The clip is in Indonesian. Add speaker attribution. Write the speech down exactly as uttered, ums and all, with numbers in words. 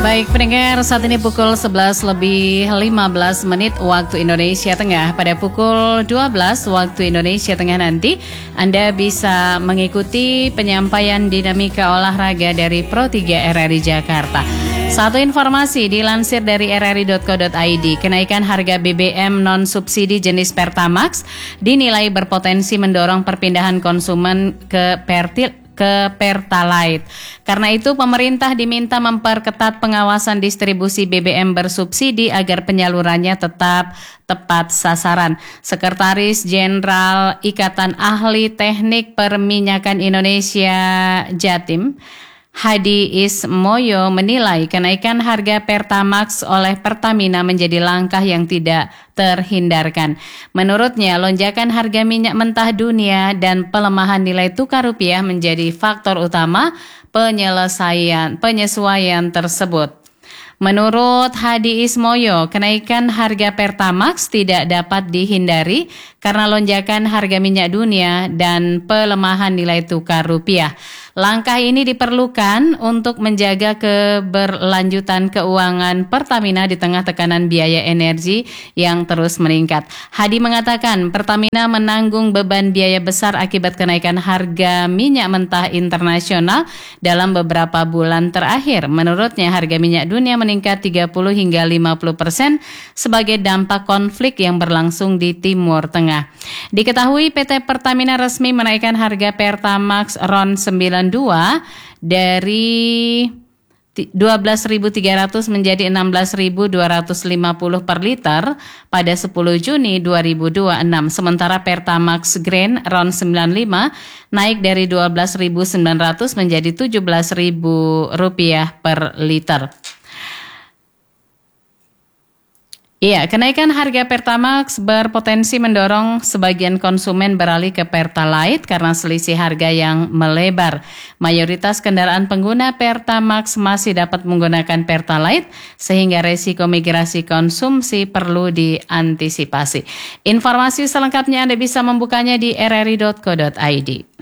Speaker 1: Baik pendengar, saat ini pukul sebelas lebih lima belas menit waktu Indonesia Tengah. Pada pukul dua belas waktu Indonesia Tengah nanti, Anda bisa mengikuti penyampaian dinamika olahraga dari Pro tiga R R I Jakarta. Satu informasi dilansir dari r r i dot co dot i d, kenaikan harga B B M non-subsidi jenis Pertamax dinilai berpotensi mendorong perpindahan konsumen ke Pertil ke Pertalite. Karena itu pemerintah diminta memperketat pengawasan distribusi B B M bersubsidi agar penyalurannya tetap tepat sasaran. Sekretaris Jenderal Ikatan Ahli Teknik Perminyakan Indonesia Jatim, Hadi Ismoyo, menilai kenaikan harga Pertamax oleh Pertamina menjadi langkah yang tidak terhindarkan. Menurutnya, lonjakan harga minyak mentah dunia dan pelemahan nilai tukar rupiah menjadi faktor utama penyelesaian penyesuaian tersebut. Menurut Hadi Ismoyo, kenaikan harga Pertamax tidak dapat dihindari karena lonjakan harga minyak dunia dan pelemahan nilai tukar rupiah. Langkah ini diperlukan untuk menjaga keberlanjutan keuangan Pertamina di tengah tekanan biaya energi yang terus meningkat. Hadi mengatakan Pertamina menanggung beban biaya besar akibat kenaikan harga minyak mentah internasional dalam beberapa bulan terakhir. Menurutnya harga minyak dunia meningkat tiga puluh hingga lima puluh persen sebagai dampak konflik yang berlangsung di Timur Tengah. Diketahui P T Pertamina resmi menaikkan harga Pertamax R O N sembilan puluh dua dari dua belas ribu tiga ratus menjadi enam belas ribu dua ratus lima puluh per liter pada sepuluh Juni dua ribu dua puluh enam. Sementara Pertamax Grain R O N sembilan puluh lima naik dari dua belas ribu sembilan ratus menjadi tujuh belas ribu rupiah per liter. Iya, kenaikan harga Pertamax berpotensi mendorong sebagian konsumen beralih ke Pertalite karena selisih harga yang melebar. Mayoritas kendaraan pengguna Pertamax masih dapat menggunakan Pertalite sehingga resiko migrasi konsumsi perlu diantisipasi. Informasi selengkapnya Anda bisa membukanya di r r i dot co dot i d.